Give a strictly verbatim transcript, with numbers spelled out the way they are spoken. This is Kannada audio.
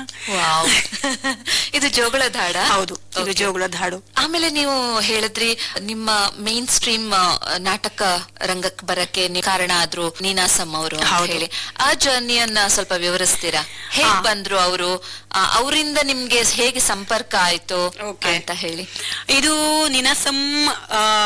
ವಾವ್. ಇದು ಜೋಗಳದ ಹಾಡ? ಹೌದು, ಇದು ಜೋಗಳದ ಹಾಡು. ಆಮೇಲೆ ನೀವು ಹೇಳಿದ್ರಿ ನಿಮ್ಮ ಮೇನ್ ಸ್ಟ್ರೀಮ್ ನಾಟಕ ರಂಗಕ್ಕೆ ಬರಕ್ಕೆ ಕಾರಣ ಆದ್ರು ನೀನಾಸಂ ಅವರು ಹೇಳಿ. ಆ ಜರ್ನಿಯನ್ನ ಸ್ವಲ್ಪ ವಿವರಿಸ್ತೀರಾ? ಹೇಗ್ ಬಂದ್ರು ಅವರು, ಅವರಿಂದ ನಿಮ್ಗೆ ಹೇಗೆ ಸಂಪರ್ಕ ಆಯ್ತು ಅಂತ ಹೇಳಿ. ಇದು ನೀನಾಸಂ